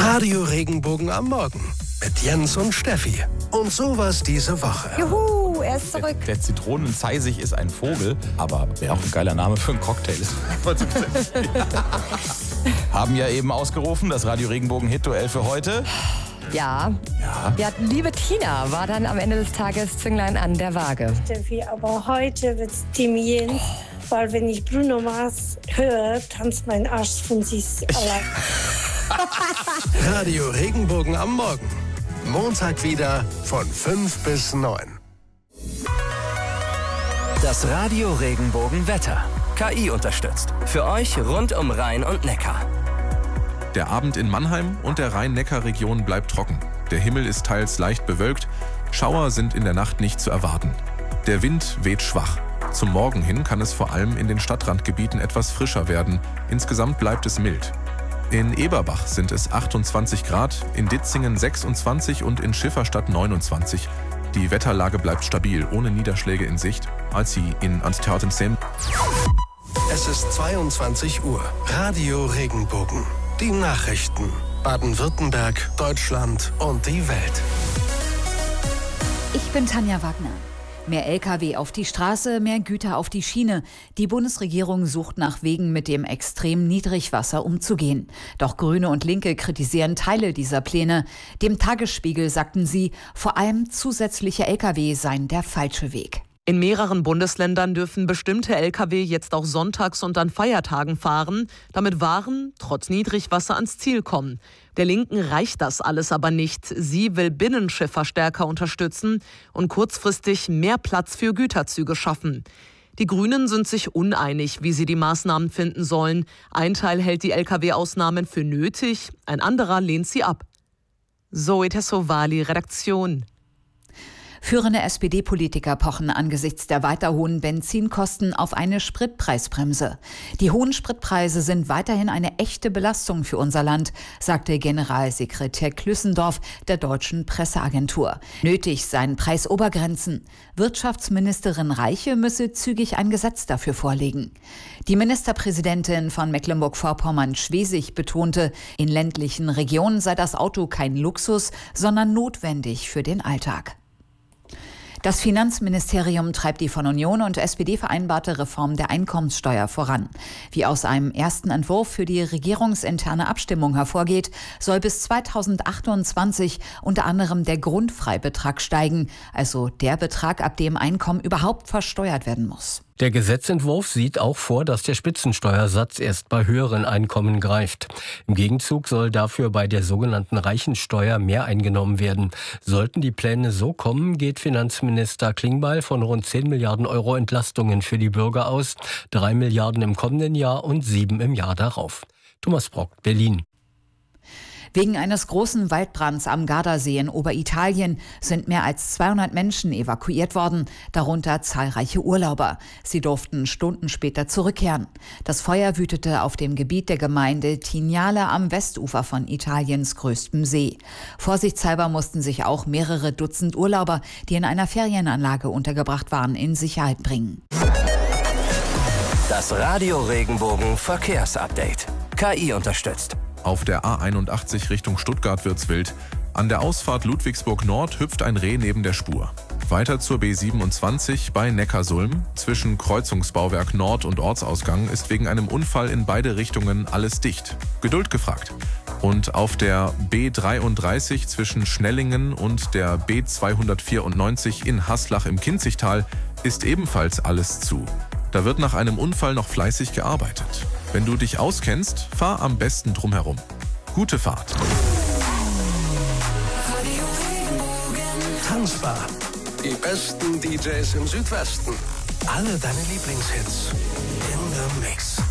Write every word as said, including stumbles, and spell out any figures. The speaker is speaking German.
Radio Regenbogen am Morgen mit Jens und Steffi. Und sowas diese Woche. Juhu, er ist zurück. Der, der Zitronenzeisig ist ein Vogel, aber wäre auch ein geiler Name für einen Cocktail. Haben ja eben ausgerufen, das Radio Regenbogen Hit-Duell für heute. Ja. Ja. ja, liebe Tina war dann am Ende des Tages Zünglein an der Waage. Steffi, aber heute wird's Team Jens, weil wenn ich Bruno Mars höre, tanzt mein Arsch von sich allein. Radio Regenbogen am Morgen. Montag wieder von fünf bis neun. Das Radio Regenbogen Wetter. K I unterstützt. Für euch rund um Rhein und Neckar. Der Abend in Mannheim und der Rhein-Neckar-Region bleibt trocken. Der Himmel ist teils leicht bewölkt. Schauer sind in der Nacht nicht zu erwarten. Der Wind weht schwach. Zum Morgen hin kann es vor allem in den Stadtrandgebieten etwas frischer werden. Insgesamt bleibt es mild. In Eberbach sind es achtundzwanzig Grad, in Ditzingen sechsundzwanzig und in Schifferstadt neunundzwanzig. Die Wetterlage bleibt stabil, ohne Niederschläge in Sicht, als sie in Antwerpen. Es ist zweiundzwanzig Uhr. Radio Regenbogen. Die Nachrichten. Baden-Württemberg, Deutschland und die Welt. Ich bin Tanja Wagner. Mehr L K W auf die Straße, mehr Güter auf die Schiene. Die Bundesregierung sucht nach Wegen, mit dem extremen Niedrigwasser umzugehen. Doch Grüne und Linke kritisieren Teile dieser Pläne. Dem Tagesspiegel sagten sie, vor allem zusätzliche L K W seien der falsche Weg. In mehreren Bundesländern dürfen bestimmte L K W jetzt auch sonntags und an Feiertagen fahren, damit Waren trotz Niedrigwasser ans Ziel kommen. Der Linken reicht das alles aber nicht. Sie will Binnenschiffer stärker unterstützen und kurzfristig mehr Platz für Güterzüge schaffen. Die Grünen sind sich uneinig, wie sie die Maßnahmen finden sollen. Ein Teil hält die L K W-Ausnahmen für nötig, ein anderer lehnt sie ab. Zoe Tessovali, Redaktion. Führende S P D-Politiker pochen angesichts der weiter hohen Benzinkosten auf eine Spritpreisbremse. Die hohen Spritpreise sind weiterhin eine echte Belastung für unser Land, sagte Generalsekretär Klüssendorf der Deutschen Presseagentur. Nötig seien Preisobergrenzen. Wirtschaftsministerin Reiche müsse zügig ein Gesetz dafür vorlegen. Die Ministerpräsidentin von Mecklenburg-Vorpommern-Schwesig betonte, in ländlichen Regionen sei das Auto kein Luxus, sondern notwendig für den Alltag. Das Finanzministerium treibt die von Union und S P D vereinbarte Reform der Einkommenssteuer voran. Wie aus einem ersten Entwurf für die regierungsinterne Abstimmung hervorgeht, soll bis zweitausendachtundzwanzig unter anderem der Grundfreibetrag steigen, also der Betrag, ab dem Einkommen überhaupt versteuert werden muss. Der Gesetzentwurf sieht auch vor, dass der Spitzensteuersatz erst bei höheren Einkommen greift. Im Gegenzug soll dafür bei der sogenannten Reichensteuer mehr eingenommen werden. Sollten die Pläne so kommen, geht Finanzminister Klingbeil von rund zehn Milliarden Euro Entlastungen für die Bürger aus, drei Milliarden im kommenden Jahr und sieben im Jahr darauf. Thomas Brock, Berlin. Wegen eines großen Waldbrands am Gardasee in Oberitalien sind mehr als zweihundert Menschen evakuiert worden, darunter zahlreiche Urlauber. Sie durften Stunden später zurückkehren. Das Feuer wütete auf dem Gebiet der Gemeinde Tignale am Westufer von Italiens größtem See. Vorsichtshalber mussten sich auch mehrere Dutzend Urlauber, die in einer Ferienanlage untergebracht waren, in Sicherheit bringen. Das Radio Regenbogen Verkehrsupdate. K I unterstützt. Auf der A einundachtzig Richtung Stuttgart wird's wild. An der Ausfahrt Ludwigsburg Nord hüpft ein Reh neben der Spur. Weiter zur B siebenundzwanzig bei Neckarsulm. Zwischen Kreuzungsbauwerk Nord und Ortsausgang ist wegen einem Unfall in beide Richtungen alles dicht. Geduld gefragt. Und auf der B dreiunddreißig zwischen Schnellingen und der B zweihundertvierundneunzig in Haslach im Kinzigtal ist ebenfalls alles zu. Da wird nach einem Unfall noch fleißig gearbeitet. Wenn du dich auskennst, fahr am besten drumherum. Gute Fahrt. Tanzbar. Die besten D Js im Südwesten. Alle deine Lieblingshits. In the Mix.